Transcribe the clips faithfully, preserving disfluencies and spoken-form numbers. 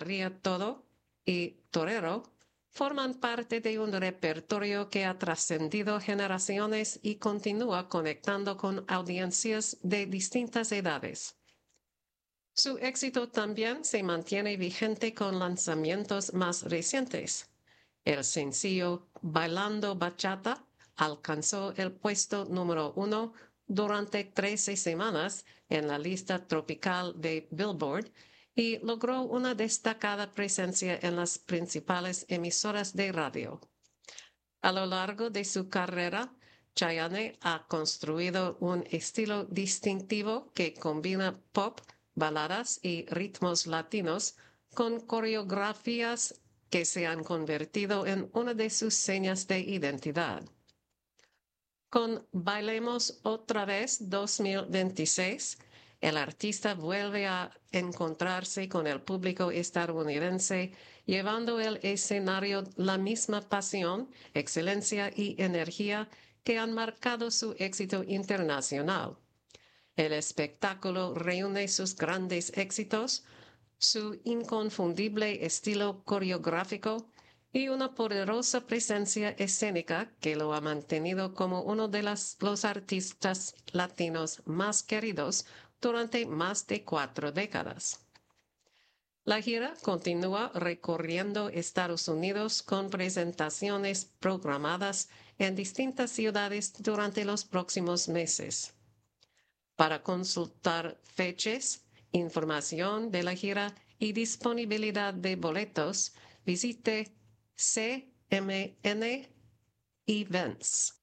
Daría Todo y Torero forman parte de un repertorio que ha trascendido generaciones y continúa conectando con audiencias de distintas edades. Su éxito también se mantiene vigente con lanzamientos más recientes. El sencillo Bailando Bachata alcanzó el puesto número uno durante trece semanas en la lista tropical de Billboard y logró una destacada presencia en las principales emisoras de radio. A lo largo de su carrera, Chayanne ha construido un estilo distintivo que combina pop, baladas y ritmos latinos con coreografías que se han convertido en una de sus señas de identidad. Con Bailemos Otra Vez dos mil veintiséis, el artista vuelve a encontrarse con el público estadounidense, llevando al escenario la misma pasión, excelencia y energía que han marcado su éxito internacional. El espectáculo reúne sus grandes éxitos, su inconfundible estilo coreográfico y una poderosa presencia escénica que lo ha mantenido como uno de las, los artistas latinos más queridos durante más de cuatro décadas. La gira continúa recorriendo Estados Unidos con presentaciones programadas en distintas ciudades durante los próximos meses. Para consultar fechas, información de la gira y disponibilidad de boletos, visite C M N Events.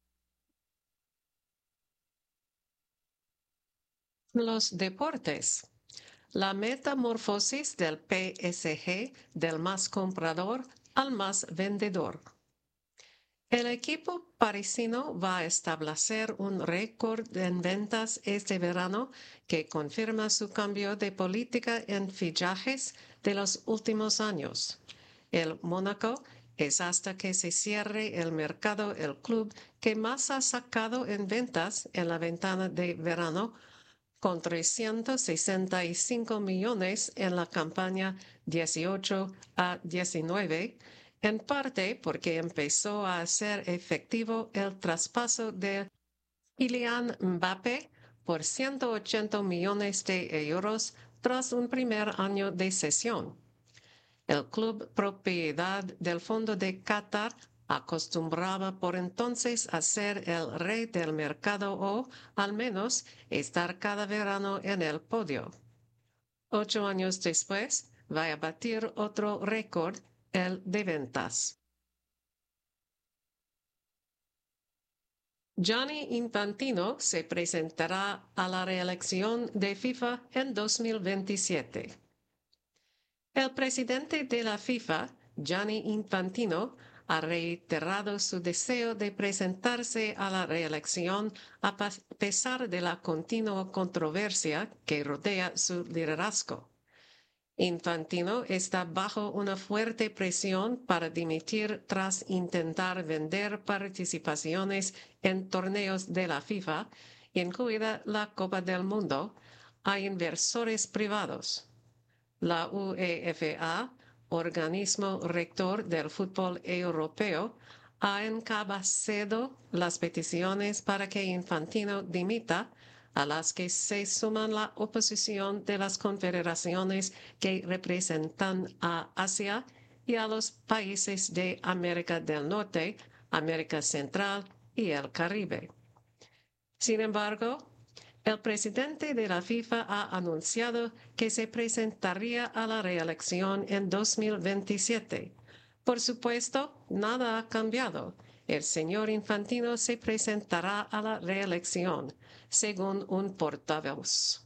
Los deportes. La metamorfosis del P S G del más comprador al más vendedor. El equipo parisino va a establecer un récord en ventas este verano que confirma su cambio de política en fichajes de los últimos años. El Mónaco es hasta que se cierre el mercado el club que más ha sacado en ventas en la ventana de verano, con trescientos sesenta y cinco millones en la campaña dieciocho a diecinueve, en parte porque empezó a hacer efectivo el traspaso de Kylian Mbappé por ciento ochenta millones de euros tras un primer año de cesión. El club propiedad del Fondo de Qatar acostumbraba por entonces a ser el rey del mercado o, al menos, estar cada verano en el podio. Ocho años después, va a batir otro récord, el de ventas. Gianni Infantino se presentará a la reelección de FIFA en dos mil veintisiete. El presidente de la FIFA, Gianni Infantino, ha reiterado su deseo de presentarse a la reelección a pesar de la continua controversia que rodea su liderazgo. Infantino está bajo una fuerte presión para dimitir tras intentar vender participaciones en torneos de la FIFA, incluida la Copa del Mundo, a inversores privados. La UEFA, organismo rector del fútbol europeo, ha encabezado las peticiones para que Infantino dimita, a las que se suman la oposición de las confederaciones que representan a Asia y a los países de América del Norte, América Central y el Caribe. Sin embargo, el presidente de la FIFA ha anunciado que se presentaría a la reelección en dos mil veintisiete. Por supuesto, nada ha cambiado. El señor Infantino se presentará a la reelección, según un portavoz.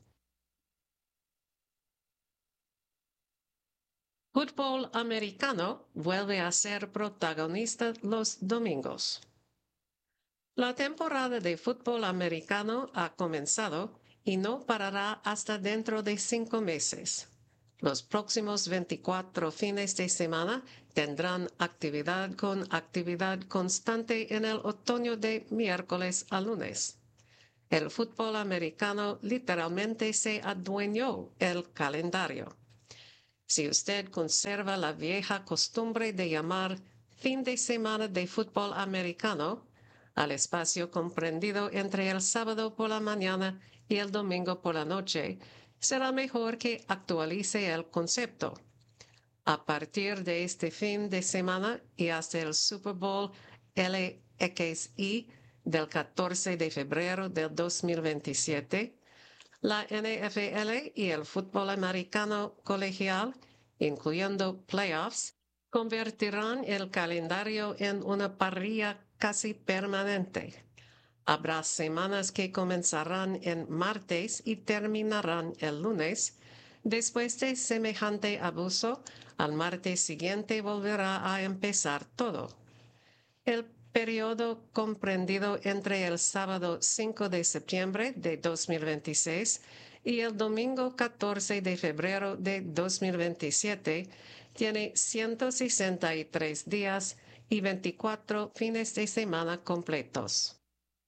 Fútbol americano vuelve a ser protagonista los domingos. La temporada de fútbol americano ha comenzado y no parará hasta dentro de cinco meses. Los próximos veinticuatro fines de semana tendrán actividad con actividad constante en el otoño de miércoles a lunes. El fútbol americano literalmente se adueñó el calendario. Si usted conserva la vieja costumbre de llamar fin de semana de fútbol americano al espacio comprendido entre el sábado por la mañana y el domingo por la noche, será mejor que actualice el concepto. A partir de este fin de semana y hasta el Super Bowl L X I del catorce de febrero del dos mil veintisiete, la N F L y el fútbol americano colegial, incluyendo playoffs, convertirán el calendario en una parrilla casi permanente. Habrá semanas que comenzarán en martes y terminarán el lunes. Después de semejante abuso, al martes siguiente volverá a empezar todo. El periodo comprendido entre el sábado cinco de septiembre de dos mil veintiséis y el domingo catorce de febrero de dos mil veintisiete tiene ciento sesenta y tres días y veinticuatro fines de semana completos.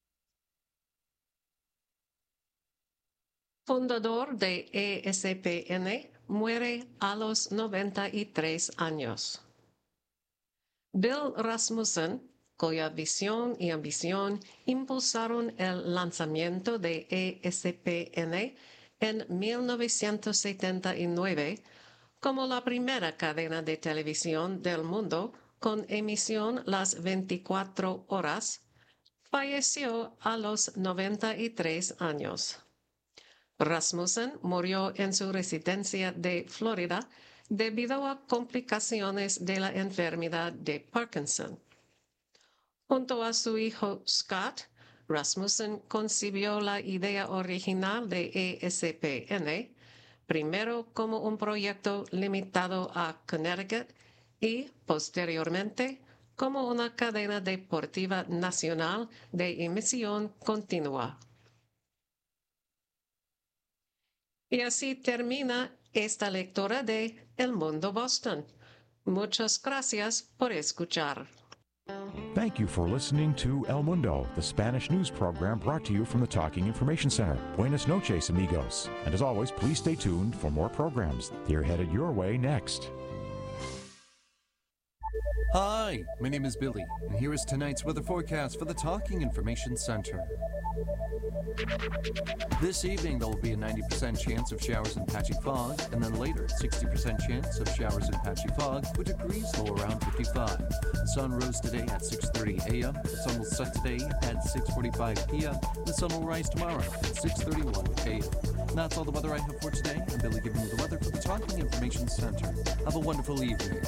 Fundador de E S P N, muere a los noventa y tres años. Bill Rasmussen, cuya visión y ambición impulsaron el lanzamiento de E S P N en mil novecientos setenta y nueve, como la primera cadena de televisión del mundo con emisión las veinticuatro horas, falleció a los noventa y tres años. Rasmussen murió en su residencia de Florida debido a complicaciones de la enfermedad de Parkinson. Junto a su hijo Scott, Rasmussen concibió la idea original de E S P N, primero como un proyecto limitado a Connecticut y, posteriormente, como una cadena deportiva nacional de emisión continua. Y así termina esta lectura de El Mundo Boston. Muchas gracias por escuchar. Thank you for listening to El Mundo, the Spanish news program brought to you from the Talking Information Center. Buenas noches, amigos. And as always, please stay tuned for more programs. They're headed your way next. Hi, my name is Billy, and here is tonight's weather forecast for the Talking Information Center. This evening, there will be a ninety percent chance of showers and patchy fog, and then later, sixty percent chance of showers and patchy fog, with degrees low around fifty-five. The sun rose today at six thirty a.m., the sun will set today at six forty-five p.m., the sun will rise tomorrow at six thirty-one a.m. That's all the weather I have for today. I'm Billy giving you the weather for the Talking Information Center. Have a wonderful evening.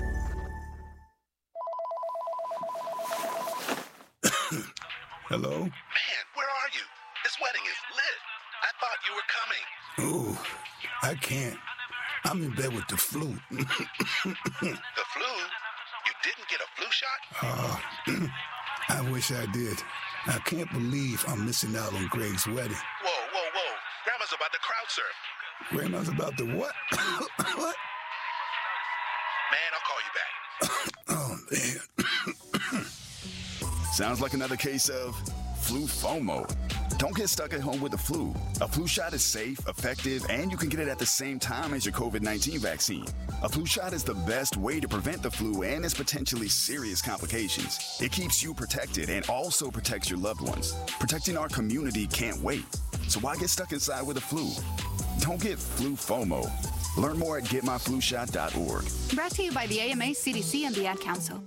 Hello? Man, where are you? This wedding is lit. I thought you were coming. Ooh, I can't. I'm in bed with the flu. The flu? You didn't get a flu shot? Uh, I wish I did. I can't believe I'm missing out on Greg's wedding. Whoa, whoa, whoa. Grandma's about to crowd surf. Grandma's about to what? What? Man, I'll call you back. Oh, man. Sounds like another case of flu FOMO. Don't get stuck at home with the flu. A flu shot is safe, effective, and you can get it at the same time as your COVID nineteen vaccine. A flu shot is the best way to prevent the flu and its potentially serious complications. It keeps you protected and also protects your loved ones. Protecting our community can't wait. So why get stuck inside with the flu? Don't get flu FOMO. Learn more at get my flu shot dot org. Brought to you by the A M A, C D C, and the Ad Council.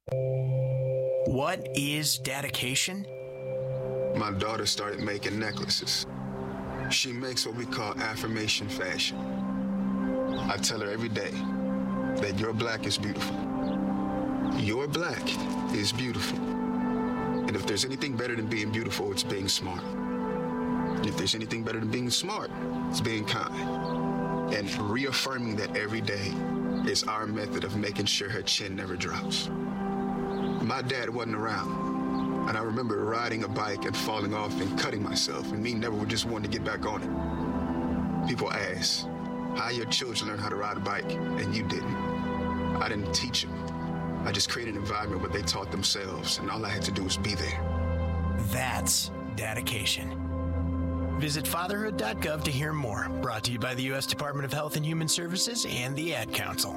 What is dedication? My daughter started making necklaces. She makes what we call affirmation fashion. I tell her every day that your black is beautiful. Your black is beautiful. And if there's anything better than being beautiful, it's being smart. If there's anything better than being smart, it's being kind. And reaffirming that every day is our method of making sure her chin never drops. My dad wasn't around, and I remember riding a bike and falling off and cutting myself, and me never would just want to get back on it. People ask, how your children learn how to ride a bike, and you didn't. I didn't teach them. I just created an environment where they taught themselves, and all I had to do was be there. That's dedication. Visit fatherhood dot gov to hear more. Brought to you by the U S Department of Health and Human Services and the Ad Council.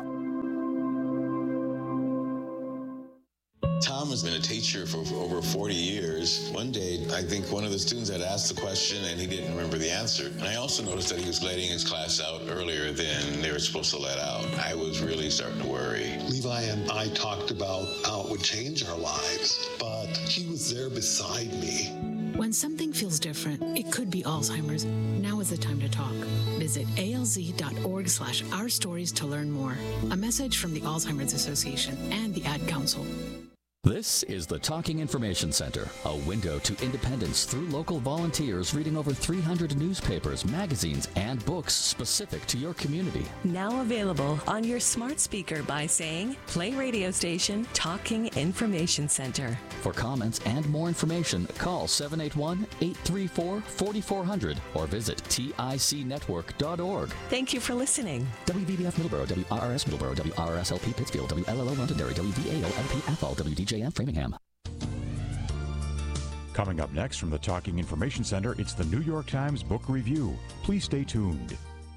Tom has been a teacher for over forty years. One day, I think one of the students had asked the question and he didn't remember the answer. And I also noticed that he was letting his class out earlier than they were supposed to let out. I was really starting to worry. Levi and I talked about how it would change our lives, but he was there beside me. When something feels different, it could be Alzheimer's. Now is the time to talk. Visit A L Z dot org slash our stories to learn more. A message from the Alzheimer's Association and the Ad Council. This is the Talking Information Center, a window to independence through local volunteers reading over three hundred newspapers, magazines, and books specific to your community. Now available on your smart speaker by saying, play radio station Talking Information Center. For comments and more information, call seven eight one, eight three four, four four zero zero or visit tic network dot org. Thank you for listening. W V B F Middleborough, W R R S Middleborough, W R R S L P Pittsfield, W L L O Londonderry, W V A O L P Athol, W D J M Framingham. Coming up next from the Talking Information Center, it's the New York Times Book Review. Please stay tuned.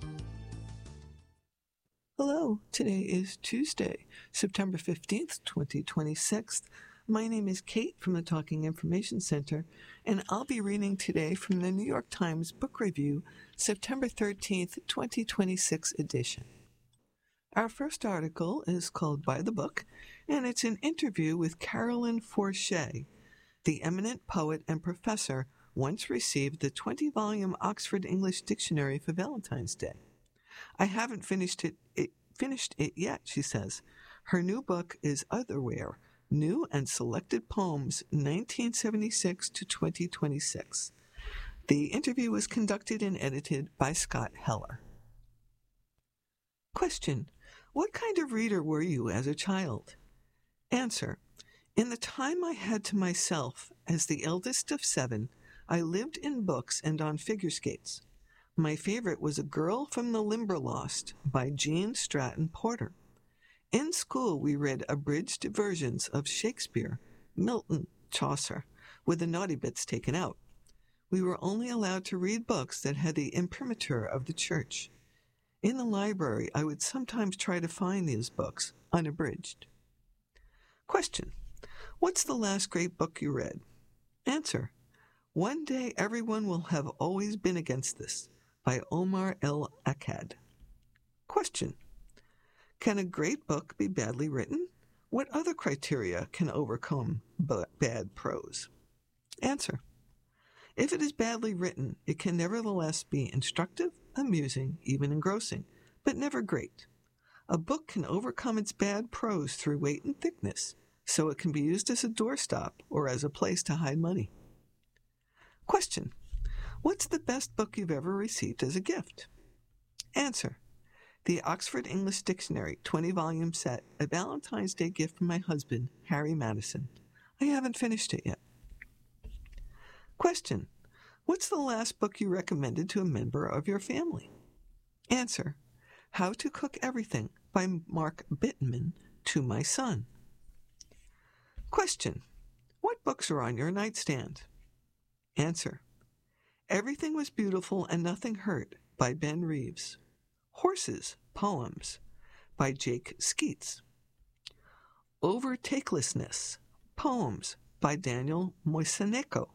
Hello, today is Tuesday, September fifteenth, twenty twenty-six. My name is Kate from the Talking Information Center, and I'll be reading today from the New York Times Book Review, September thirteenth, twenty twenty-six edition. Our first article is called By the Book, and it's an interview with Carolyn Forche. The eminent poet and professor once received the twenty-volume Oxford English Dictionary for Valentine's Day. I haven't finished it, it finished it yet, she says. Her new book is Otherwhere, New and Selected Poems, nineteen seventy-six to twenty twenty-six. The interview was conducted and edited by Scott Heller. Question: what kind of reader were you as a child? Answer: in the time I had to myself, as the eldest of seven, I lived in books and on figure skates. My favorite was A Girl from the Limberlost by Jean Stratton Porter. In school, we read abridged versions of Shakespeare, Milton, Chaucer, with the naughty bits taken out. We were only allowed to read books that had the imprimatur of the church. In the library, I would sometimes try to find these books, unabridged. Question: what's the last great book you read? Answer: One Day Everyone Will Have Always Been Against This, by Omar El Akkad. Question: can a great book be badly written? What other criteria can overcome b- bad prose? Answer: if it is badly written, it can nevertheless be instructive, amusing, even engrossing, but never great. A book can overcome its bad prose through weight and thickness, so it can be used as a doorstop or as a place to hide money. Question: what's the best book you've ever received as a gift? Answer: the Oxford English Dictionary twenty-volume set, a Valentine's Day gift from my husband, Harry Madison. I haven't finished it yet. Question: what's the last book you recommended to a member of your family? Answer: How to Cook Everything by Mark Bittman, to my son. Question: what books are on your nightstand? Answer: Everything Was Beautiful and Nothing Hurt by Ben Reeves. Horses, Poems by Jake Skeets. Overtakelessness, Poems by Daniel Moiseneko.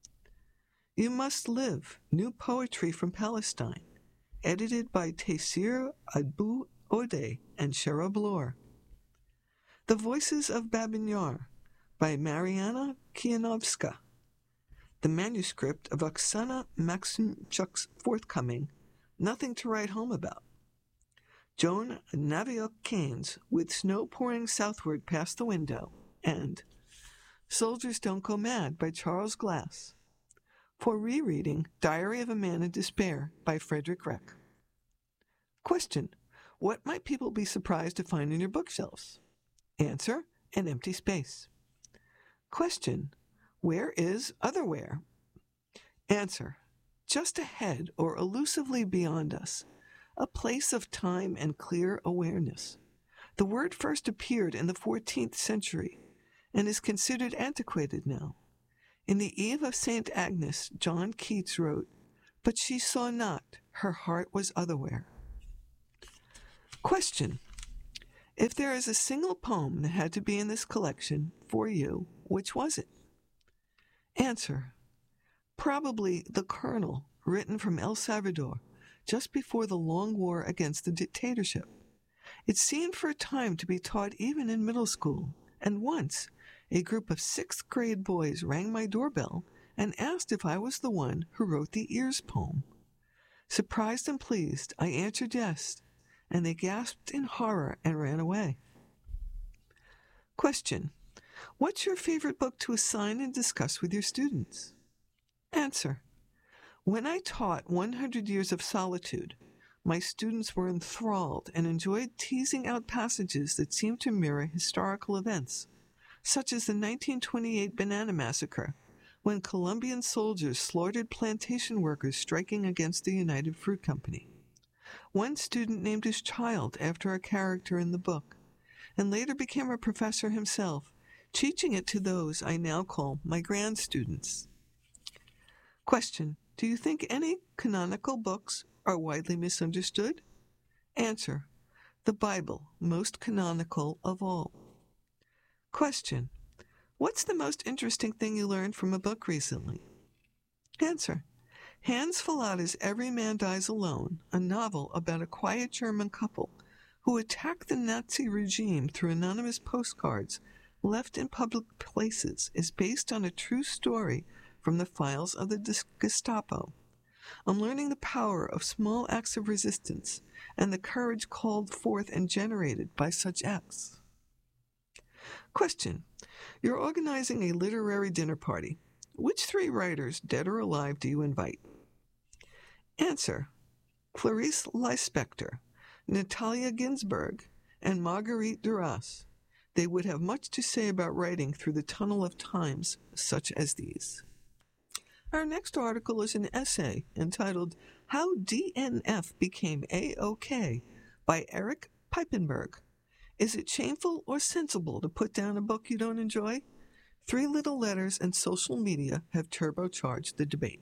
You Must Live, New Poetry from Palestine, edited by Taysir Abu Odeh and Shara Bloor. The Voices of Babin Yar by Mariana Kianovska. The manuscript of Oksana Maximchuk's forthcoming Nothing to Write Home About. Joan Naviok-Keynes, With Snow Pouring Southward Past the Window, and Soldiers Don't Go Mad by Charles Glass. For rereading, Diary of a Man in Despair by Frederick Reck. Question: what might people be surprised to find in your bookshelves? Answer: an empty space. Question: where is Otherwhere? Answer: just ahead or elusively beyond us, a place of time and clear awareness. The word first appeared in the fourteenth century and is considered antiquated now. In the Eve of Saint Agnes, John Keats wrote, But she saw not. Her heart was otherwhere. Question. If there is a single poem that had to be in this collection for you, which was it? Answer. Probably The Colonel, written from El Salvador, just before the long war against the dictatorship. It seemed for a time to be taught even in middle school, and once a group of sixth grade boys rang my doorbell and asked if I was the one who wrote the Ears poem. Surprised and pleased, I answered yes, and they gasped in horror and ran away. Question. What's your favorite book to assign and discuss with your students? Answer. When I taught one hundred Years of Solitude, my students were enthralled and enjoyed teasing out passages that seemed to mirror historical events, such as the nineteen twenty-eight Banana Massacre, when Colombian soldiers slaughtered plantation workers striking against the United Fruit Company. One student named his child after a character in the book, and later became a professor himself, teaching it to those I now call my grand students. Question. Do you think any canonical books are widely misunderstood? Answer. The Bible, most canonical of all. Question. What's the most interesting thing you learned from a book recently? Answer. Hans Fallada's Every Man Dies Alone, a novel about a quiet German couple who attacked the Nazi regime through anonymous postcards left in public places, is based on a true story from the files of the Gestapo. I'm learning the power of small acts of resistance and the courage called forth and generated by such acts. Question. You're organizing a literary dinner party. Which three writers, dead or alive, do you invite? Answer. Clarice Lispector, Natalia Ginzburg, and Marguerite Duras. They would have much to say about writing through the tunnel of times such as these. Our next article is an essay entitled How D N F Became A-OK by Eric Piepenberg. Is it shameful or sensible to put down a book you don't enjoy? Three little letters and social media have turbocharged the debate.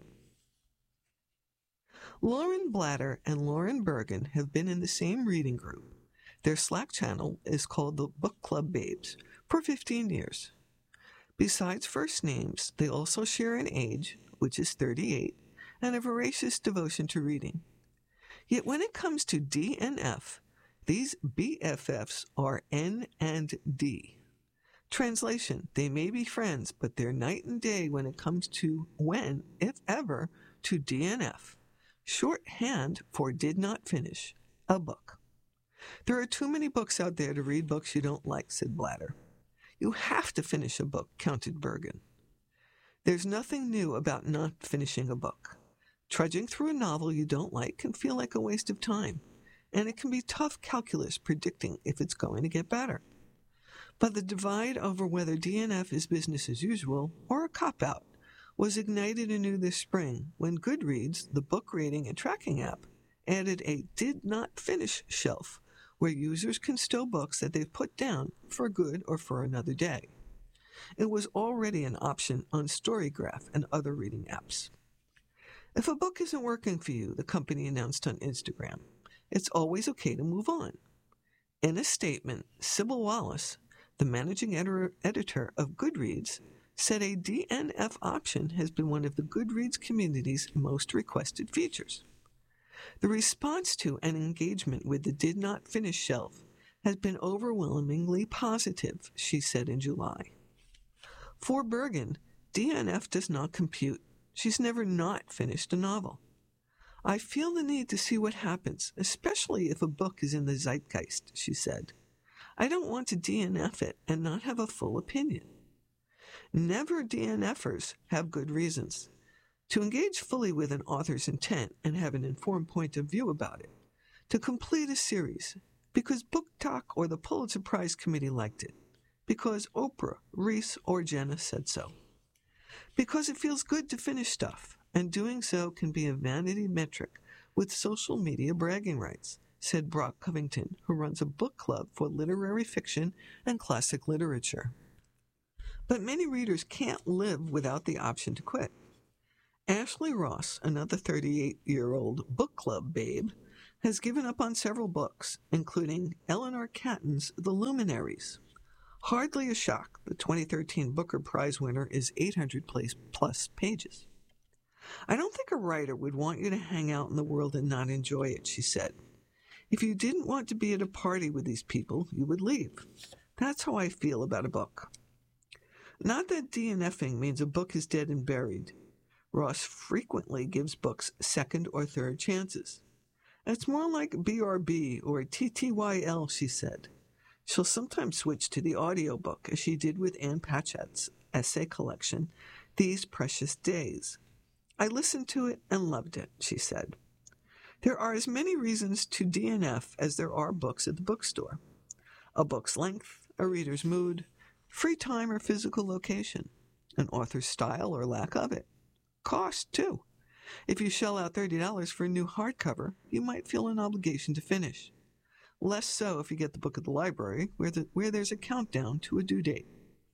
Lauren Blatter and Lauren Bergen have been in the same reading group. Their Slack channel is called the Book Club Babes for fifteen years. Besides first names, they also share an age, which is thirty-eight, and a voracious devotion to reading. Yet when it comes to D N F, these B F Fs are N and D. Translation, they may be friends, but they're night and day when it comes to when, if ever, to D N F. Shorthand for did not finish, a book. There are too many books out there to read books you don't like, said Blatter. You have to finish a book, counted Bergen. There's nothing new about not finishing a book. Trudging through a novel you don't like can feel like a waste of time, and it can be tough calculus predicting if it's going to get better. But the divide over whether D N F is business as usual or a cop-out was ignited anew this spring when Goodreads, the book rating and tracking app, added a did not finish shelf where users can stow books that they've put down for good or for another day. It was already an option on Storygraph and other reading apps. If a book isn't working for you, the company announced on Instagram, it's always okay to move on. In a statement, Sybil Wallace, the managing editor, editor of Goodreads, said a D N F option has been one of the Goodreads community's most requested features. The response to and engagement with the did not finish shelf has been overwhelmingly positive, she said in July. For Bergen, D N F does not compute. She's never not finished a novel. I feel the need to see what happens, especially if a book is in the zeitgeist, she said. I don't want to D N F it and not have a full opinion. Never DNFers have good reasons. To engage fully with an author's intent and have an informed point of view about it. To complete a series, because Book Talk or the Pulitzer Prize Committee liked it. Because Oprah, Reese, or Jenna said so. Because it feels good to finish stuff, and doing so can be a vanity metric with social media bragging rights, said Brock Covington, who runs a book club for literary fiction and classic literature. But many readers can't live without the option to quit. Ashley Ross, another thirty-eight-year-old book club babe, has given up on several books, including Eleanor Catton's The Luminaries. Hardly a shock, the twenty thirteen Booker Prize winner is eight hundred plus pages. I don't think a writer would want you to hang out in the world and not enjoy it, she said. If you didn't want to be at a party with these people, you would leave. That's how I feel about a book. Not that DNFing means a book is dead and buried. Ross frequently gives books second or third chances. It's more like B R B or T T Y L, she said. She'll sometimes switch to the audiobook, as she did with Ann Patchett's essay collection, These Precious Days. I listened to it and loved it, she said. There are as many reasons to D N F as there are books at the bookstore. A book's length, a reader's mood, free time or physical location, an author's style or lack of it. Cost, too. If you shell out thirty dollars for a new hardcover, you might feel an obligation to finish. Less so if you get the book at the library, where, the, where there's a countdown to a due date.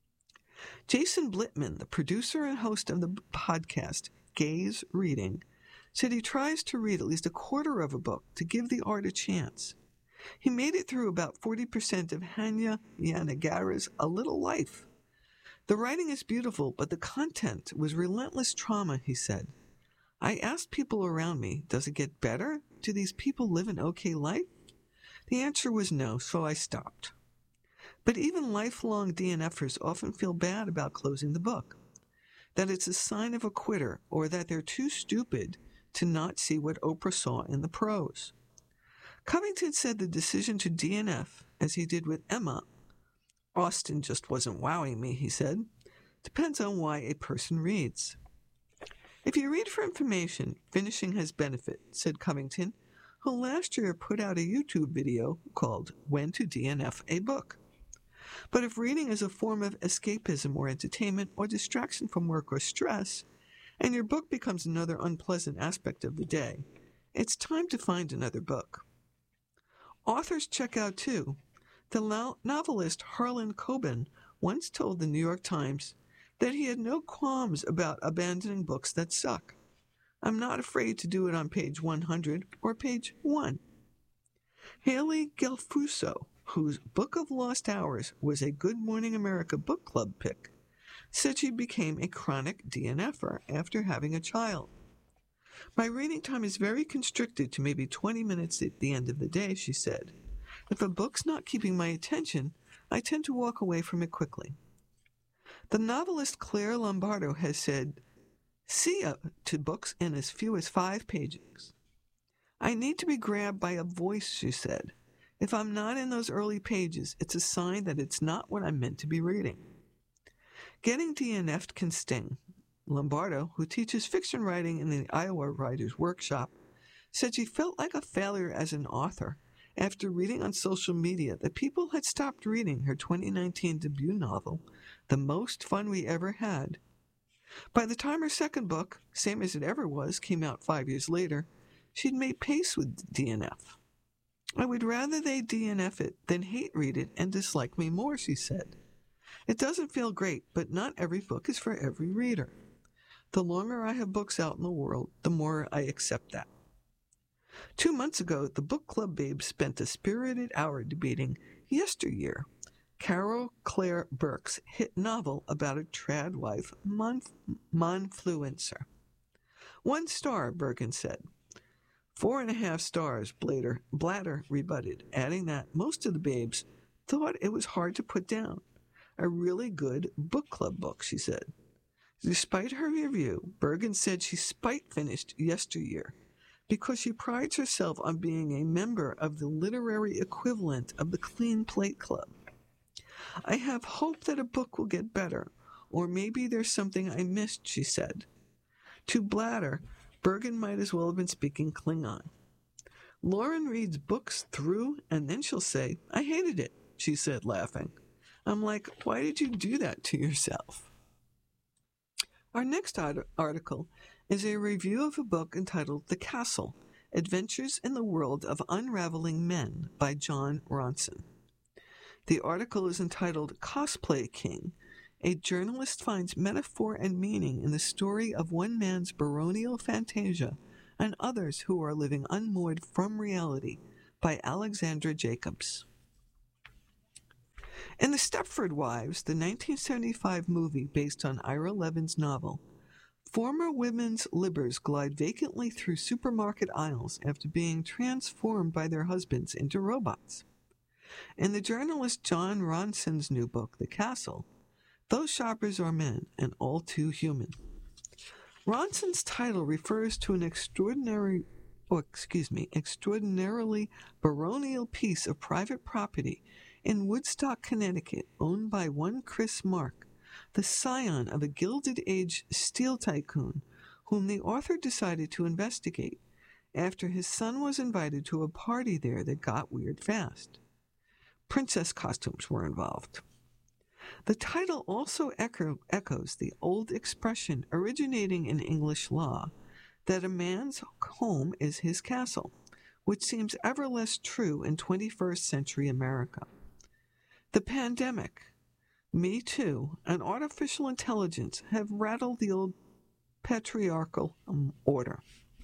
Jason Blitman, the producer and host of the podcast Gaze Reading, said he tries to read at least a quarter of a book to give the art a chance. He made it through about forty percent of Hanya Yanagara's A Little Life. The writing is beautiful, but the content was relentless trauma, he said. I asked people around me, does it get better? Do these people live an okay life? The answer was no, so I stopped. But even lifelong DNFers often feel bad about closing the book, that it's a sign of a quitter or that they're too stupid to not see what Oprah saw in the prose. Covington said the decision to D N F, as he did with Emma, Austen just wasn't wowing me, he said, depends on why a person reads. If you read for information, finishing has benefit, said Covington, who last year put out a YouTube video called When to D N F a Book. But if reading is a form of escapism or entertainment or distraction from work or stress, and your book becomes another unpleasant aspect of the day, it's time to find another book. Authors check out too. The no- novelist Harlan Coben once told the New York Times that he had no qualms about abandoning books that suck. I'm not afraid to do it on page one hundred or page one. Haley Gelfuso, whose Book of Lost Hours was a Good Morning America book club pick, said she became a chronic D N F-er after having a child. My reading time is very constricted to maybe twenty minutes at the end of the day, she said. If a book's not keeping my attention, I tend to walk away from it quickly. The novelist Claire Lombardo has said, see ya to books in as few as five pages. I need to be grabbed by a voice, she said. If I'm not in those early pages, it's a sign that it's not what I'm meant to be reading. Getting D N F'd can sting. Lombardo, who teaches fiction writing in the Iowa Writers' Workshop, said she felt like a failure as an author after reading on social media that people had stopped reading her twenty nineteen debut novel, The Most Fun We Ever Had. By the time her second book, Same as It Ever Was, came out five years later, she'd made pace with D N F. I would rather they D N F it than hate read it and dislike me more, she said. It doesn't feel great, but not every book is for every reader. The longer I have books out in the world, the more I accept that. Two months ago, the book club babes spent a spirited hour debating Yesteryear, Carol Claire Burke's hit novel about a trad wife monf- monfluencer. One star, Bergen said. Four and a half stars, Blader, Blatter rebutted, adding that most of the babes thought it was hard to put down. A really good book club book, she said. Despite her review, Bergen said she spite finished Yesteryear because she prides herself on being a member of the literary equivalent of the Clean Plate Club. I have hope that a book will get better, or maybe there's something I missed, she said. To Blatter, Bergen might as well have been speaking Klingon. Lauren reads books through, and then she'll say, I hated it, she said, laughing. I'm like, why did you do that to yourself? Our next art- article is a review of a book entitled The Castle, Adventures in the World of Unraveling Men by John Ronson. The article is entitled Cosplay King, a journalist finds metaphor and meaning in the story of one man's baronial fantasia and others who are living unmoored from reality, by Alexandra Jacobs. In The Stepford Wives, the nineteen seventy-five movie based on Ira Levin's novel, former women's libbers glide vacantly through supermarket aisles after being transformed by their husbands into robots. In the journalist John Ronson's new book, The Castle, those shoppers are men and all too human. Ronson's title refers to an extraordinary, or excuse me, extraordinarily baronial piece of private property in Woodstock, Connecticut, owned by one Chris Mark, the scion of a Gilded Age steel tycoon, whom the author decided to investigate after his son was invited to a party there that got weird fast. Princess costumes were involved. The title also echo, echoes the old expression originating in English law that a man's home is his castle, which seems ever less true in twenty-first century America. The pandemic, Me Too, and artificial intelligence have rattled the old patriarchal um, order.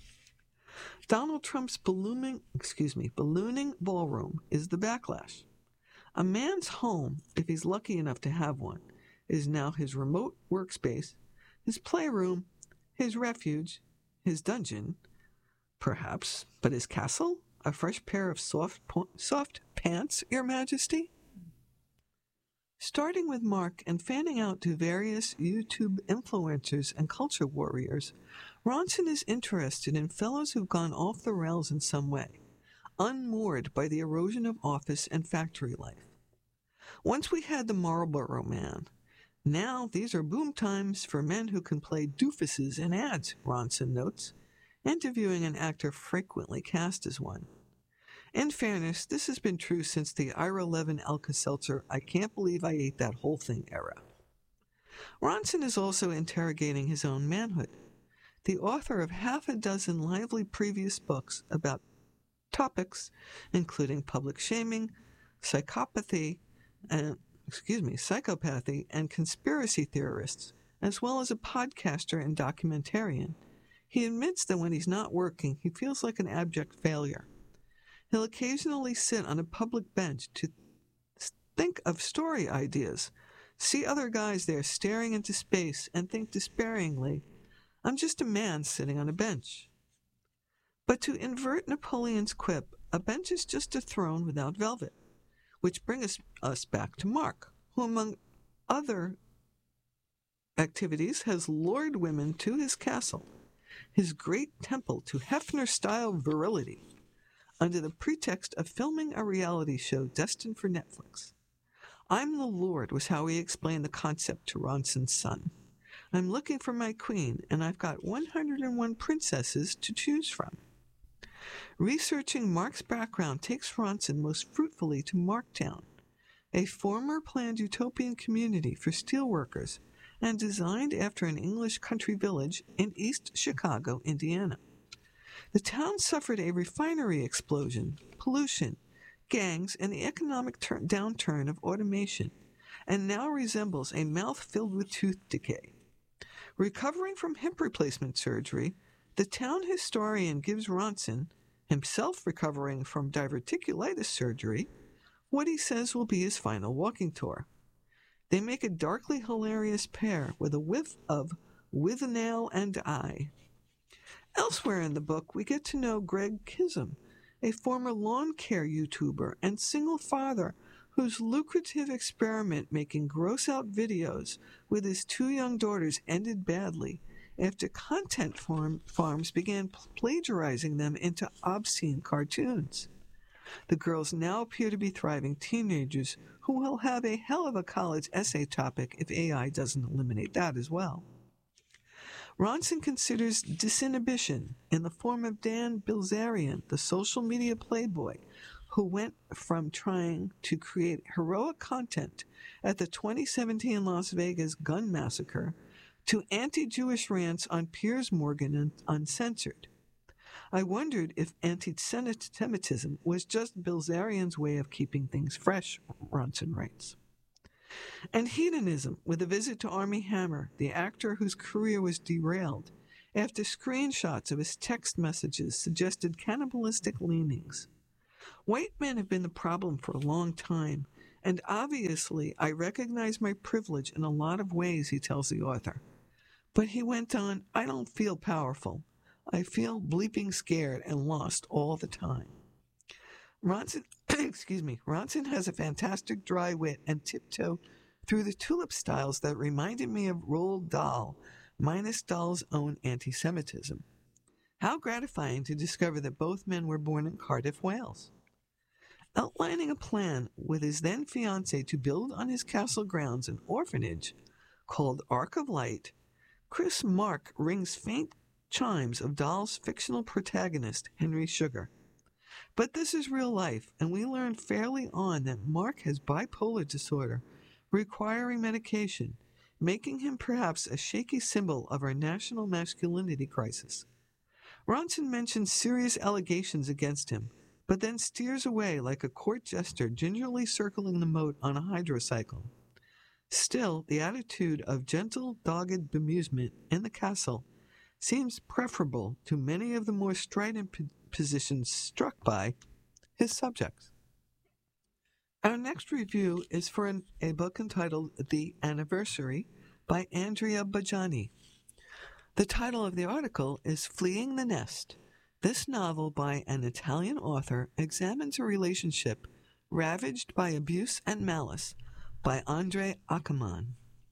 Donald Trump's ballooning, excuse me, ballooning ballroom is the backlash. A man's home, if he's lucky enough to have one, is now his remote workspace, his playroom, his refuge, his dungeon, perhaps, but his castle? A fresh pair of soft, soft pants, Your Majesty? Starting with Mark and fanning out to various YouTube influencers and culture warriors, Ronson is interested in fellows who've gone off the rails in some way, unmoored by the erosion of office and factory life. Once we had the Marlboro Man. Now these are boom times for men who can play doofuses in ads, Ronson notes, interviewing an actor frequently cast as one. In fairness, this has been true since the Ira Levin Alka-Seltzer I Can't Believe I Ate That Whole Thing era. Ronson is also interrogating his own manhood. The author of half a dozen lively previous books about topics including public shaming, psychopathy, and excuse me, psychopathy and conspiracy theorists, as well as a podcaster and documentarian, he admits that when he's not working, he feels like an abject failure. He'll occasionally sit on a public bench to think of story ideas, see other guys there staring into space, and think despairingly, I'm just a man sitting on a bench. But to invert Napoleon's quip, a bench is just a throne without velvet, which brings us, us back to Mark, who among other activities has lured women to his castle, his great temple to Hefner-style virility, under the pretext of filming a reality show destined for Netflix. I'm the Lord was how he explained the concept to Ronson's son. I'm looking for my queen, and I've got one hundred and one princesses to choose from. Researching Mark's background takes Ronson most fruitfully to Marktown, a former planned utopian community for steelworkers and designed after an English country village in East Chicago, Indiana. The town suffered a refinery explosion, pollution, gangs, and the economic tur- downturn of automation, and now resembles a mouth filled with tooth decay. Recovering from hip replacement surgery, the town historian gives Ronson, himself recovering from diverticulitis surgery, what he says will be his final walking tour. They make a darkly hilarious pair with a whiff of Withnail and I. Elsewhere in the book, we get to know Greg Kism, a former lawn care YouTuber and single father whose lucrative experiment making gross-out videos with his two young daughters ended badly after content farm farms began plagiarizing them into obscene cartoons. The girls now appear to be thriving teenagers who will have a hell of a college essay topic if A I doesn't eliminate that as well. Ronson considers disinhibition in the form of Dan Bilzerian, the social media playboy, who went from trying to create heroic content at the twenty seventeen Las Vegas gun massacre to anti-Jewish rants on Piers Morgan and Uncensored. I wondered if anti-Semitism was just Bilzerian's way of keeping things fresh, Ronson writes. And hedonism, with a visit to Armie Hammer, the actor whose career was derailed after screenshots of his text messages suggested cannibalistic leanings. White men have been the problem for a long time, and obviously I recognize my privilege in a lot of ways, he tells the author. But he went on, I don't feel powerful. I feel bleeping scared and lost all the time. Ronson, excuse me, Ronson has a fantastic dry wit and tiptoe through the tulip styles that reminded me of Roald Dahl, minus Dahl's own anti-Semitism. How gratifying to discover that both men were born in Cardiff, Wales. Outlining a plan with his then-fiancée to build on his castle grounds an orphanage called Ark of Light, Chris Mark rings faint chimes of Dahl's fictional protagonist, Henry Sugar. But this is real life, and we learn fairly on that Mark has bipolar disorder, requiring medication, making him perhaps a shaky symbol of our national masculinity crisis. Ronson mentions serious allegations against him, but then steers away like a court jester gingerly circling the moat on a hydrocycle. Still, the attitude of gentle, dogged bemusement in the castle seems preferable to many of the more strident p- positions struck by his subjects. Our next review is for an, a book entitled The Anniversary by Andrea Bajani. The title of the article is Fleeing the Nest. This novel by an Italian author examines a relationship ravaged by abuse and malice by Andre Ackerman.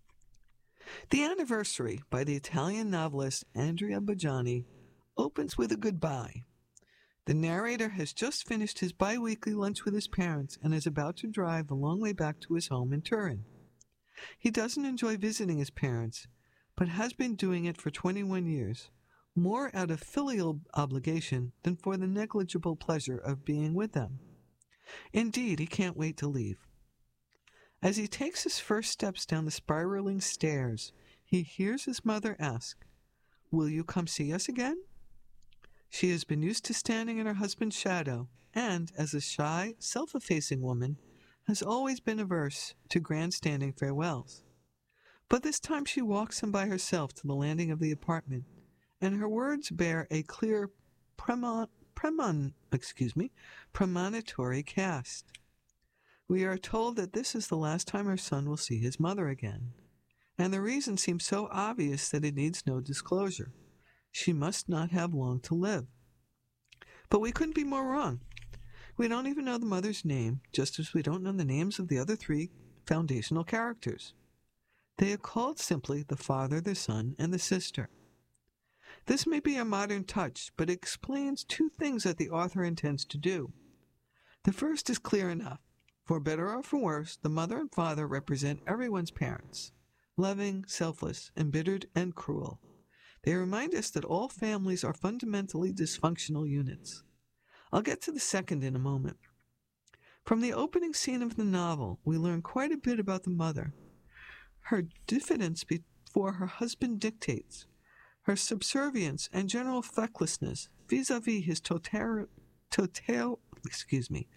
The Anniversary by the Italian novelist Andrea Bajani opens with a goodbye. The narrator has just finished his bi-weekly lunch with his parents and is about to drive the long way back to his home in Turin. He doesn't enjoy visiting his parents, but has been doing it for twenty-one years, more out of filial obligation than for the negligible pleasure of being with them. Indeed, he can't wait to leave. As he takes his first steps down the spiraling stairs, he hears his mother ask, "Will you come see us again?" She has been used to standing in her husband's shadow, and, as a shy, self-effacing woman, has always been averse to grandstanding farewells. But this time she walks him by herself to the landing of the apartment, and her words bear a clear premon, premon, excuse me, premonitory cast. We are told that this is the last time her son will see his mother again, and the reason seems so obvious that it needs no disclosure. She must not have long to live. But we couldn't be more wrong. We don't even know the mother's name, just as we don't know the names of the other three foundational characters. They are called simply the father, the son, and the sister. This may be a modern touch, but it explains two things that the author intends to do. The first is clear enough. For better or for worse, the mother and father represent everyone's parents, loving, selfless, embittered, and cruel. They remind us that all families are fundamentally dysfunctional units. I'll get to the second in a moment. From the opening scene of the novel, we learn quite a bit about the mother. Her diffidence before her husband dictates, her subservience and general fecklessness vis-a-vis his total, total, excuse me,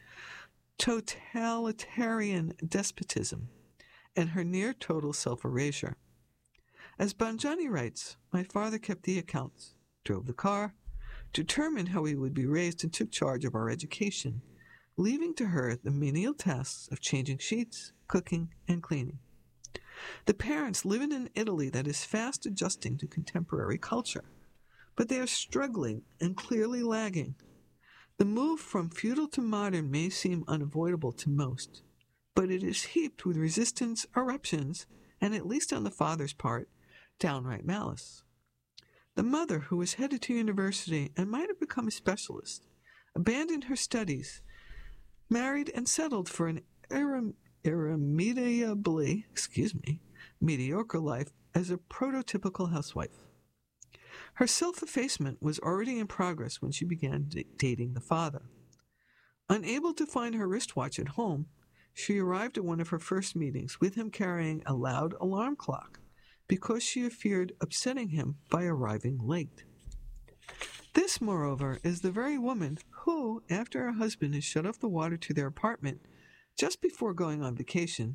totalitarian despotism, and her near-total self-erasure. As Bajani writes, my father kept the accounts, drove the car, determined how we would be raised, and took charge of our education, leaving to her the menial tasks of changing sheets, cooking, and cleaning. The parents live in an Italy that is fast adjusting to contemporary culture, but they are struggling and clearly lagging. The move from feudal to modern may seem unavoidable to most, but it is heaped with resistance, eruptions, and, at least on the father's part, downright malice. The mother, who was headed to university and might have become a specialist, abandoned her studies, married and settled for an irrem- irremediably, excuse me, mediocre life as a prototypical housewife. Her self-effacement was already in progress when she began d- dating the father. Unable to find her wristwatch at home, she arrived at one of her first meetings with him carrying a loud alarm clock because she feared upsetting him by arriving late. This, moreover, is the very woman who, after her husband has shut off the water to their apartment just before going on vacation,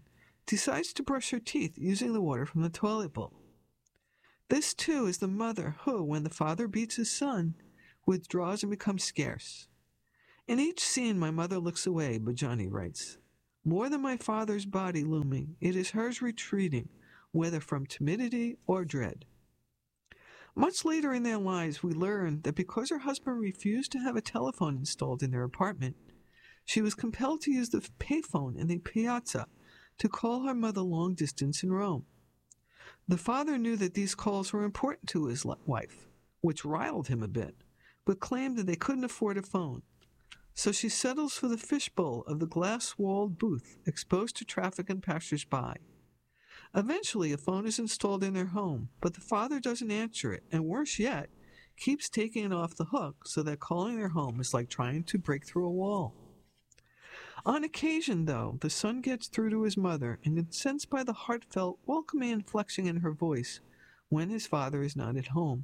decides to brush her teeth using the water from the toilet bowl. This, too, is the mother who, when the father beats his son, withdraws and becomes scarce. In each scene, my mother looks away, Bajani writes. More than my father's body looming, it is hers retreating, whether from timidity or dread. Much later in their lives, we learn that because her husband refused to have a telephone installed in their apartment, she was compelled to use the payphone in the piazza to call her mother long distance in Rome. The father knew that these calls were important to his wife, which riled him a bit, but claimed that they couldn't afford a phone. So she settles for the fishbowl of the glass-walled booth exposed to traffic and passers-by. Eventually, a phone is installed in their home, but the father doesn't answer it, and worse yet, keeps taking it off the hook so that calling their home is like trying to break through a wall. On occasion, though, the son gets through to his mother and is sensed by the heartfelt, welcoming inflection in her voice when his father is not at home.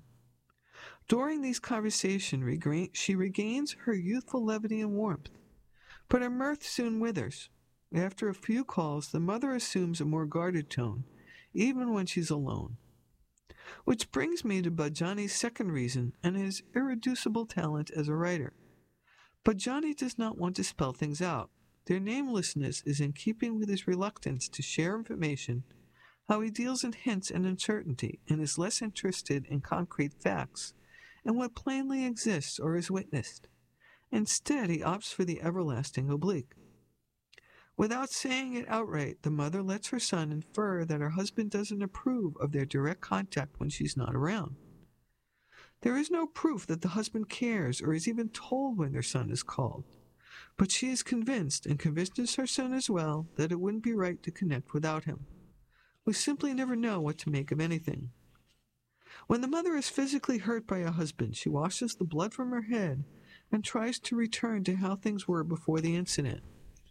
During these conversations, she regains her youthful levity and warmth, but her mirth soon withers. After a few calls, the mother assumes a more guarded tone, even when she's alone. Which brings me to Bajani's second reason and his irreducible talent as a writer. Bajani does not want to spell things out. Their namelessness is in keeping with his reluctance to share information, how he deals in hints and uncertainty, and is less interested in concrete facts and what plainly exists or is witnessed. Instead, he opts for the everlasting oblique. Without saying it outright, the mother lets her son infer that her husband doesn't approve of their direct contact when she's not around. There is no proof that the husband cares or is even told when their son is called, but she is convinced, and convinces her son as well, that it wouldn't be right to connect without him. We simply never know what to make of anything. When the mother is physically hurt by a husband, she washes the blood from her head and tries to return to how things were before the incident.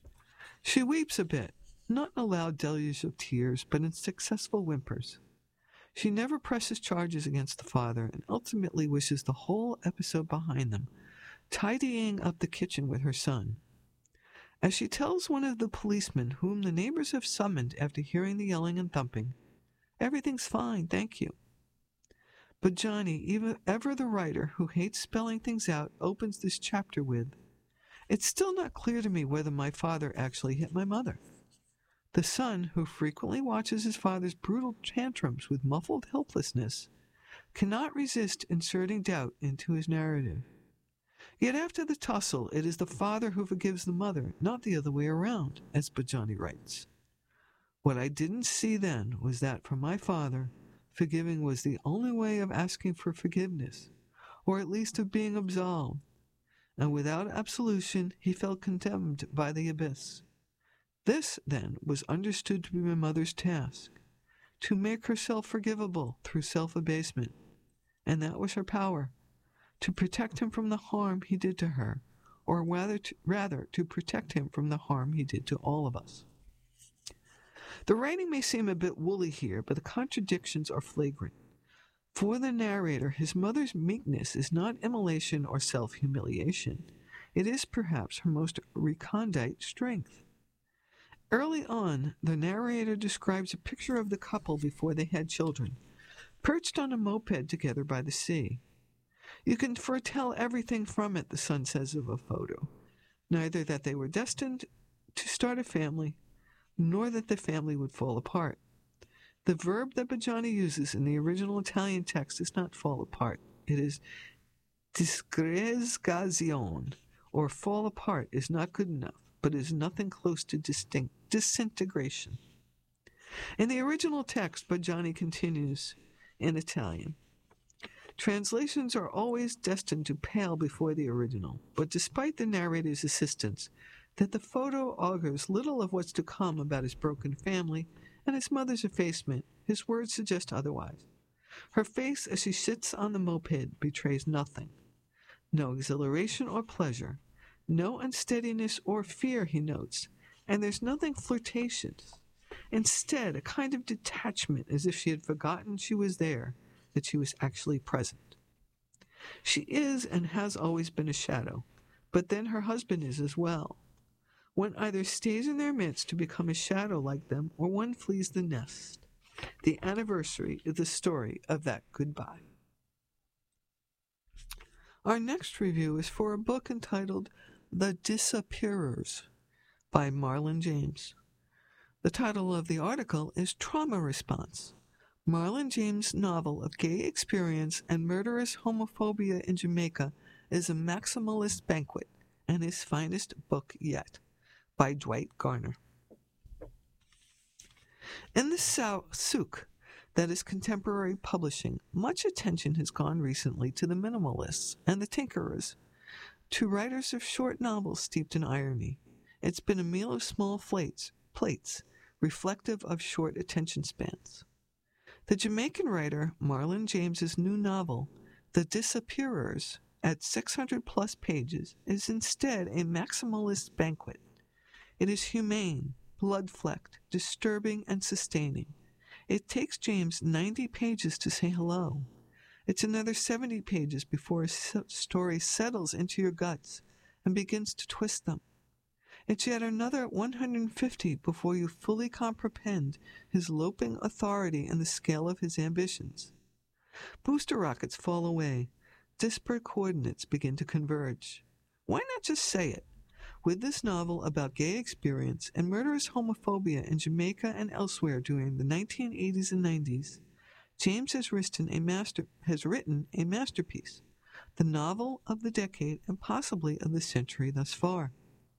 She weeps a bit, not in a loud deluge of tears, but in successful whimpers. She never presses charges against the father and ultimately wishes the whole episode behind them, tidying up the kitchen with her son. As she tells one of the policemen whom the neighbors have summoned after hearing the yelling and thumping, "Everything's fine, thank you." Bajani, even ever the writer who hates spelling things out, opens this chapter with, "It's still not clear to me whether my father actually hit my mother." The son, who frequently watches his father's brutal tantrums with muffled helplessness, cannot resist inserting doubt into his narrative. Yet after the tussle, it is the father who forgives the mother, not the other way around, as Bajani writes. "What I didn't see then was that for my father, forgiving was the only way of asking for forgiveness, or at least of being absolved, and without absolution he felt condemned by the abyss. This, then, was understood to be my mother's task, to make herself forgivable through self-abasement, and that was her power, to protect him from the harm he did to her, or rather to, rather to protect him from the harm he did to all of us." The writing may seem a bit woolly here, but the contradictions are flagrant. For the narrator, his mother's meekness is not immolation or self-humiliation. It is perhaps her most recondite strength. Early on, the narrator describes a picture of the couple before they had children, perched on a moped together by the sea. "You can foretell everything from it," the son says of a photo, "neither that they were destined to start a family, nor that the family would fall apart." The verb that Bajani uses in the original Italian text does not fall apart. It is disgregazione, or fall apart is not good enough, but is nothing close to distinct disintegration. In the original text, Bajani continues in Italian. Translations are always destined to pale before the original, but despite the narrator's assistance, that the photo augurs little of what's to come about his broken family and his mother's effacement, his words suggest otherwise. Her face as she sits on the moped betrays nothing. No exhilaration or pleasure, no unsteadiness or fear, he notes, and there's nothing flirtatious. Instead, a kind of detachment, as if she had forgotten she was there, that she was actually present. She is and has always been a shadow, but then her husband is as well. One either stays in their midst to become a shadow like them, or one flees the nest. The anniversary is the story of that goodbye. Our next review is for a book entitled The Disappearers by Marlon James. The title of the article is Trauma Response, Marlon James' novel of gay experience and murderous homophobia in Jamaica is a maximalist banquet and his finest book yet, by Dwight Garner. In the souk that is contemporary publishing, much attention has gone recently to the minimalists and the tinkerers, to writers of short novels steeped in irony. It's been a meal of small plates, plates, reflective of short attention spans. The Jamaican writer Marlon James's new novel, The Disappearers, at six hundred plus pages, is instead a maximalist banquet. It is humane, blood-flecked, disturbing, and sustaining. It takes James ninety pages to say hello. It's another seventy pages before a story settles into your guts and begins to twist them. It's yet another one hundred fifty before you fully comprehend his loping authority and the scale of his ambitions. Booster rockets fall away. Disparate coordinates begin to converge. Why not just say it? With this novel about gay experience and murderous homophobia in Jamaica and elsewhere during the nineteen eighties and nineties, James has written a master has written a masterpiece, the novel of the decade and possibly of the century thus far.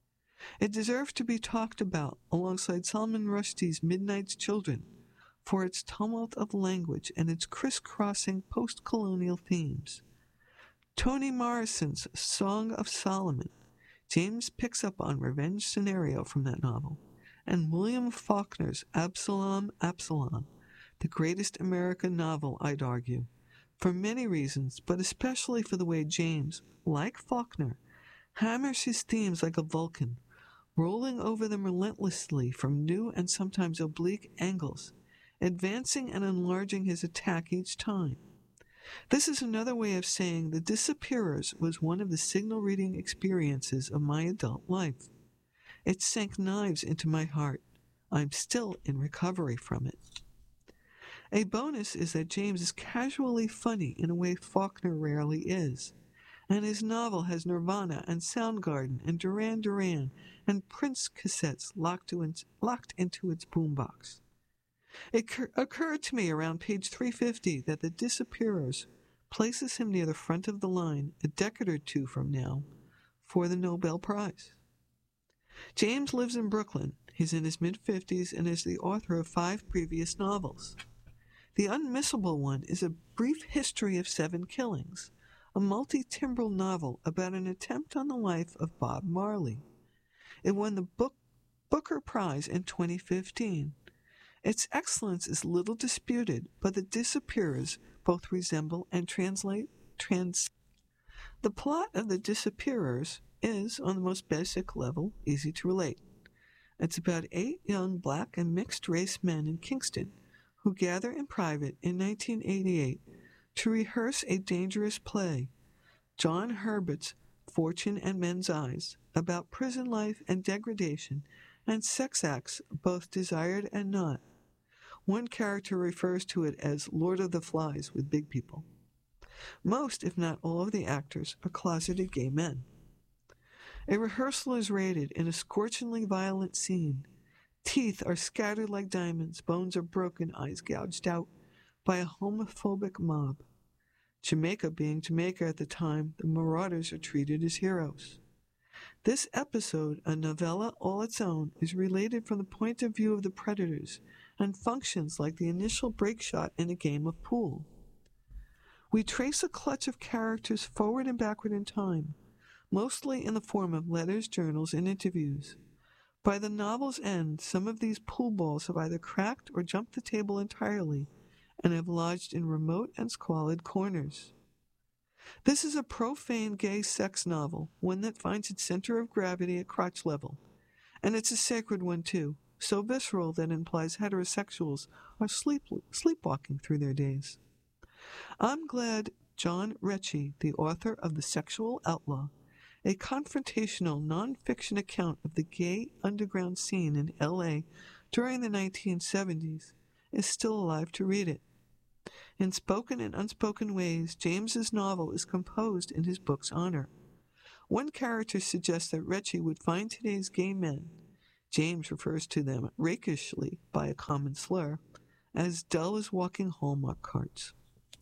It deserves to be talked about alongside Salman Rushdie's Midnight's Children for its tumult of language and its crisscrossing post-colonial themes. Toni Morrison's Song of Solomon, James picks up on revenge scenario from that novel, and William Faulkner's Absalom, Absalom, the greatest American novel, I'd argue, for many reasons, but especially for the way James, like Faulkner, hammers his themes like a Vulcan, rolling over them relentlessly from new and sometimes oblique angles, advancing and enlarging his attack each time. This is another way of saying The Disappearers was one of the signal reading experiences of my adult life. It sank knives into my heart. I'm still in recovery from it. A bonus is that James is casually funny in a way Faulkner rarely is, and his novel has Nirvana and Soundgarden and Duran Duran and Prince cassettes locked, to in, locked into its boombox. It cur- occurred to me around page three fifty that The Disappearers places him near the front of the line a decade or two from now for the Nobel Prize. James lives in Brooklyn. He's in his mid-fifties and is the author of five previous novels. The unmissable one is A Brief History of Seven Killings, a multi-timbral novel about an attempt on the life of Bob Marley. It won the Book- Booker Prize in twenty fifteen. Its excellence is little disputed, but The Disappearers both resemble and translate trans. The plot of The Disappearers is, on the most basic level, easy to relate. It's about eight young black and mixed-race men in Kingston who gather in private in nineteen eighty-eight to rehearse a dangerous play, John Herbert's Fortune and Men's Eyes, about prison life and degradation and sex acts, both desired and not. One character refers to it as Lord of the Flies with big people. Most, if not all, of the actors are closeted gay men. A rehearsal is raided in a scorchingly violent scene. Teeth are scattered like diamonds, bones are broken, eyes gouged out by a homophobic mob. Jamaica being Jamaica at the time, the marauders are treated as heroes. This episode, a novella all its own, is related from the point of view of the predators and functions like the initial break shot in a game of pool. We trace a clutch of characters forward and backward in time, mostly in the form of letters, journals, and interviews. By the novel's end, some of these pool balls have either cracked or jumped the table entirely and have lodged in remote and squalid corners. This is a profane gay sex novel, one that finds its center of gravity at crotch level. And it's a sacred one, too, so visceral that it implies heterosexuals are sleep, sleepwalking through their days. I'm glad John Rechy, the author of The Sexual Outlaw, a confrontational nonfiction account of the gay underground scene in L A during the nineteen seventies, is still alive to read it. In spoken and unspoken ways, James's novel is composed in his book's honor. One character suggests that Ritchie would find today's gay men, James refers to them rakishly by a common slur, as dull as walking Hallmark cards.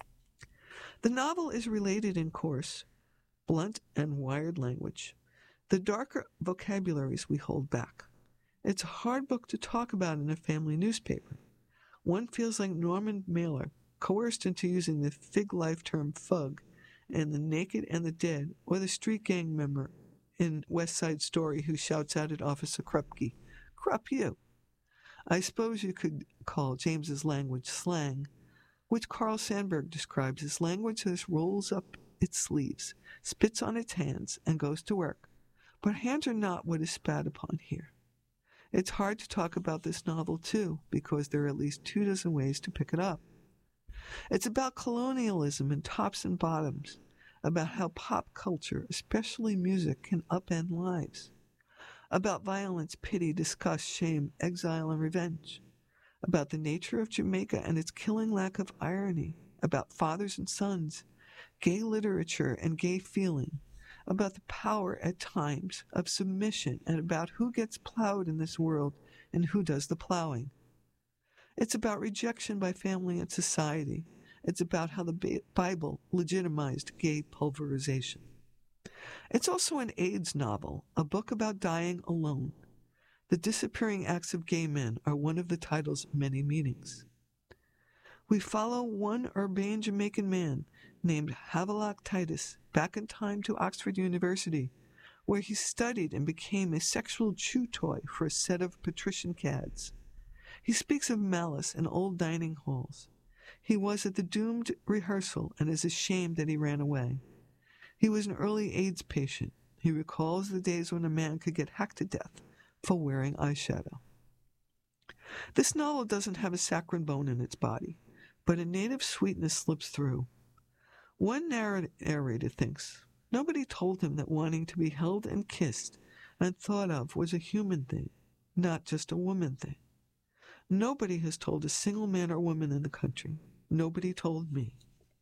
The novel is related in coarse, blunt, and wired language. The darker vocabularies we hold back. It's a hard book to talk about in a family newspaper. One feels like Norman Mailer, coerced into using the fig life term fug, and the naked and the dead, or the street gang member in West Side Story who shouts out at Officer Krupke, "Krupp you!" I suppose you could call James's language slang, which Carl Sandburg describes as language that rolls up its sleeves, spits on its hands, and goes to work. But hands are not what is spat upon here. It's hard to talk about this novel, too, because there are at least two dozen ways to pick it up. It's about colonialism and tops and bottoms, about how pop culture, especially music, can upend lives, about violence, pity, disgust, shame, exile, and revenge, about the nature of Jamaica and its killing lack of irony, about fathers and sons, gay literature and gay feeling, about the power at times of submission, and about who gets plowed in this world and who does the plowing. It's about rejection by family and society. It's about how the Bible legitimized gay pulverization. It's also an AIDS novel, a book about dying alone. The disappearing acts of gay men are one of the title's many meanings. We follow one urbane Jamaican man named Havelock Titus back in time to Oxford University, where he studied and became a sexual chew toy for a set of patrician cads. He speaks of malice in old dining halls. He was at the doomed rehearsal and is ashamed that he ran away. He was an early AIDS patient. He recalls the days when a man could get hacked to death for wearing eyeshadow. This novel doesn't have a saccharine bone in its body, but a native sweetness slips through. One narrator thinks nobody told him that wanting to be held and kissed and thought of was a human thing, not just a woman thing. Nobody has told a single man or woman in the country. Nobody told me.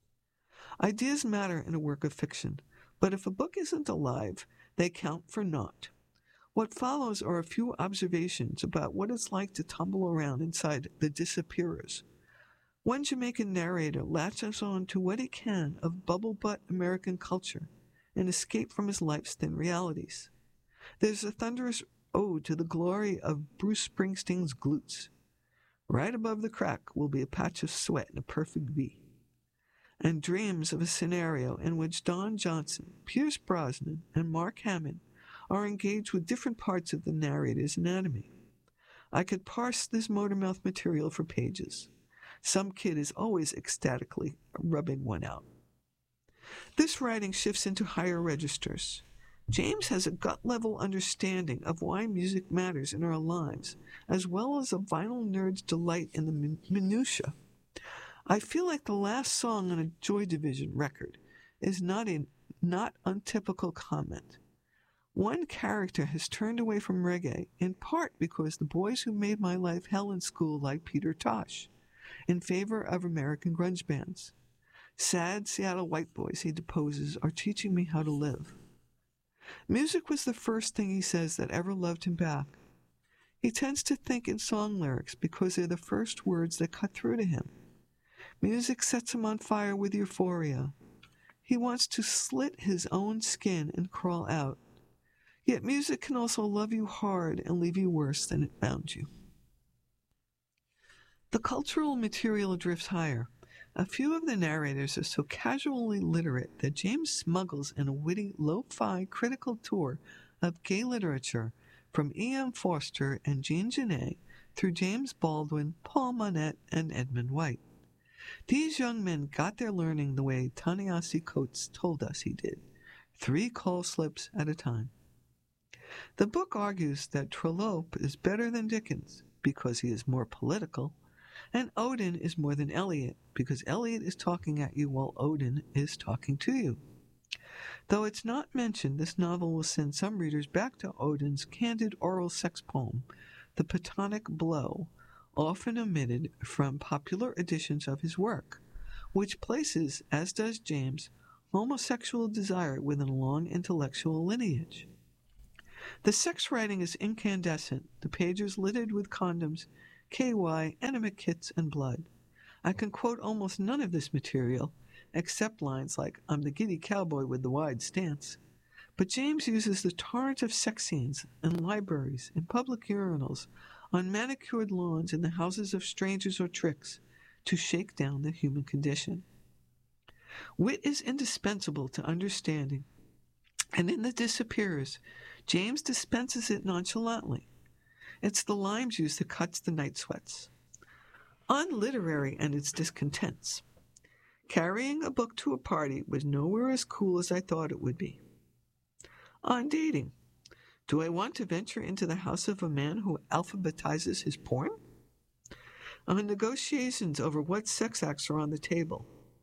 Ideas matter in a work of fiction, but if a book isn't alive, they count for naught. What follows are a few observations about what it's like to tumble around inside the disappearers. One Jamaican narrator latches on to what he can of bubble-butt American culture and escape from his life's thin realities. There's a thunderous ode to the glory of Bruce Springsteen's glutes. Right above the crack will be a patch of sweat in a perfect V. And dreams of a scenario in which Don Johnson, Pierce Brosnan, and Mark Hamill are engaged with different parts of the narrator's anatomy. I could parse this motor-mouth material for pages. Some kid is always ecstatically rubbing one out. This writing shifts into higher registers. James has a gut-level understanding of why music matters in our lives, as well as a vinyl nerd's delight in the min- minutiae. I feel like the last song on a Joy Division record is not a not untypical comment. One character has turned away from reggae, in part because the boys who made my life hell in school like Peter Tosh, in favor of American grunge bands. Sad Seattle white boys, he deposes, are teaching me how to live. Music was the first thing he says that ever loved him back. He tends to think in song lyrics because they're the first words that cut through to him. Music sets him on fire with euphoria. He wants to slit his own skin and crawl out. Yet music can also love you hard and leave you worse than it found you. The cultural material drifts higher. A few of the narrators are so casually literate that James smuggles in a witty, lo-fi critical tour of gay literature from E M Forster and Jean Genet through James Baldwin, Paul Monette, and Edmund White. These young men got their learning the way Ta-Nehisi Coates told us he did, three call slips at a time. The book argues that Trollope is better than Dickens because he is more political, and Odin is more than Eliot because Eliot is talking at you while Odin is talking to you. Though it's not mentioned, this novel will send some readers back to Odin's candid oral sex poem, The Platonic Blow, often omitted from popular editions of his work, which places, as does James, homosexual desire within a long intellectual lineage. The sex writing is incandescent, the pages littered with condoms, K Y, enema kits, and blood. I can quote almost none of this material, except lines like, "I'm the giddy cowboy with the wide stance." But James uses the torrent of sex scenes in libraries, in public urinals, on manicured lawns, in the houses of strangers or tricks, to shake down the human condition. Wit is indispensable to understanding, and in The Disappearers, James dispenses it nonchalantly. It's the lime juice that cuts the night sweats. Unliterary and its discontents. Carrying a book to a party was nowhere as cool as I thought it would be. On dating. Do I want to venture into the house of a man who alphabetizes his porn? On negotiations over what sex acts are on the table.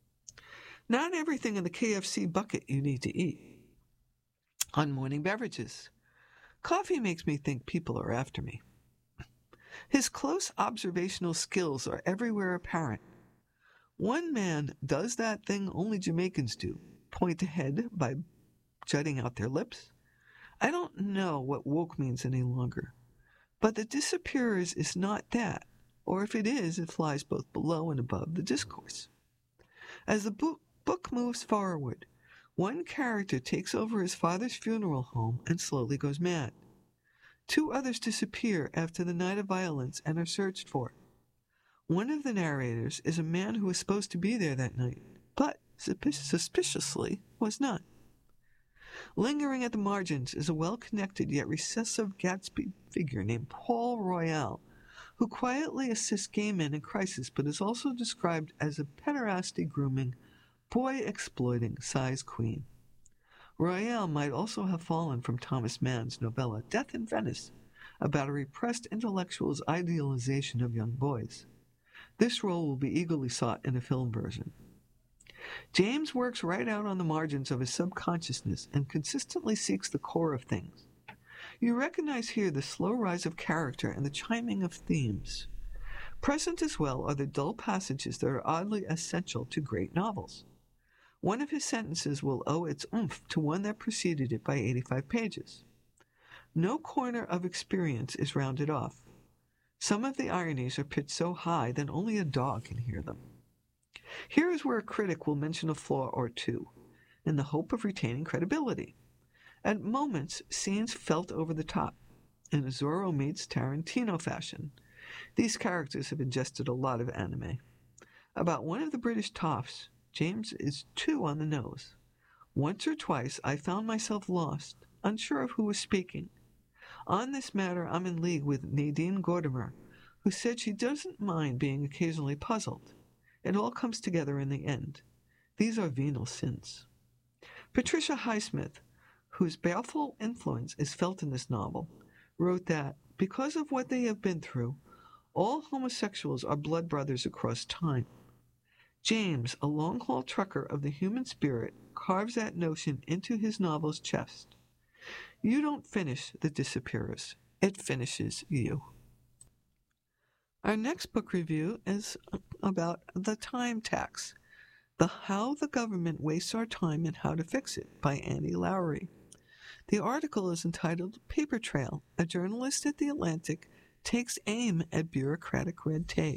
Not everything in the K F C bucket you need to eat. On morning beverages. Coffee makes me think people are after me. His close observational skills are everywhere apparent. One man does that thing only Jamaicans do, point ahead by jutting out their lips. I don't know what woke means any longer, but The Disappearers is not that, or if it is, it flies both below and above the discourse. As the book, book moves forward, one character takes over his father's funeral home and slowly goes mad. Two others disappear after the night of violence and are searched for. One of the narrators is a man who was supposed to be there that night, but suspiciously was not. Lingering at the margins is a well-connected yet recessive Gatsby figure named Paul Royale, who quietly assists gay men in crisis but is also described as a pederasty-grooming, boy-exploiting size queen. Royale might also have fallen from Thomas Mann's novella Death in Venice, about a repressed intellectual's idealization of young boys. This role will be eagerly sought in a film version. James works right out on the margins of his subconsciousness and consistently seeks the core of things. You recognize here the slow rise of character and the chiming of themes. Present as well are the dull passages that are oddly essential to great novels. One of his sentences will owe its oomph to one that preceded it by eighty-five pages. No corner of experience is rounded off. Some of the ironies are pitched so high that only a dog can hear them. Here is where a critic will mention a flaw or two, in the hope of retaining credibility. At moments, scenes felt over the top, in a Zorro meets Tarantino fashion. These characters have ingested a lot of anime. About one of the British toffs, James is too on the nose. Once or twice I found myself lost, unsure of who was speaking. On this matter I'm in league with Nadine Gordimer, who said she doesn't mind being occasionally puzzled. It all comes together in the end. These are venal sins. Patricia Highsmith, whose baleful influence is felt in this novel, wrote that, because of what they have been through, all homosexuals are blood brothers across time. James, a long-haul trucker of the human spirit, carves that notion into his novel's chest. You don't finish The Disappearers. It finishes you. Our next book review is about The Time Tax, the How the Government Wastes Our Time and How to Fix It by Annie Lowry. The article is entitled Paper Trail, a journalist at The Atlantic takes aim at bureaucratic red tape.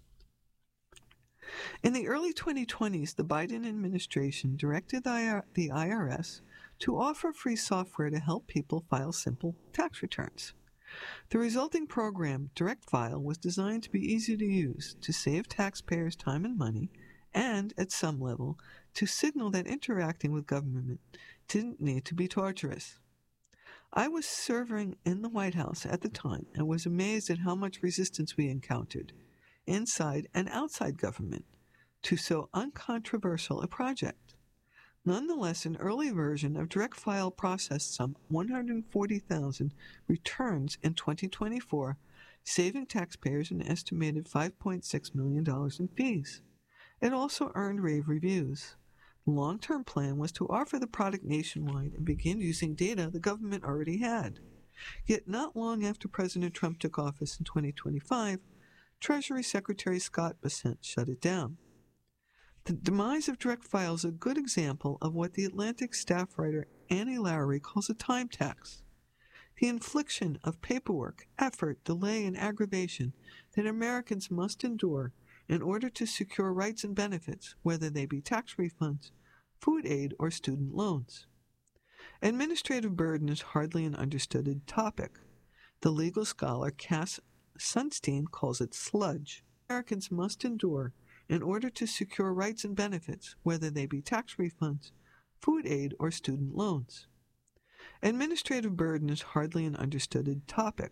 In the early twenty twenties, the Biden administration directed the I R S to offer free software to help people file simple tax returns. The resulting program, DirectFile, was designed to be easy to use, to save taxpayers time and money, and, at some level, to signal that interacting with government didn't need to be torturous. I was serving in the White House at the time and was amazed at how much resistance we encountered, inside and outside government, to so uncontroversial a project. Nonetheless, an early version of DirectFile processed some one hundred forty thousand returns in twenty twenty-four, saving taxpayers an estimated five point six million dollars in fees. It also earned rave reviews. The long-term plan was to offer the product nationwide and begin using data the government already had. Yet not long after President Trump took office in twenty twenty-five, Treasury Secretary Scott Bessent shut it down. The demise of DirectFile is a good example of what the Atlantic staff writer Annie Lowry calls a time tax. The infliction of paperwork, effort, delay, and aggravation that Americans must endure in order to secure rights and benefits, whether they be tax refunds, food aid, or student loans. Administrative burden is hardly an understood topic. The legal scholar Cass Sunstein calls it sludge. Americans must endure in order to secure rights and benefits, whether they be tax refunds, food aid, or student loans. Administrative burden is hardly an understood topic.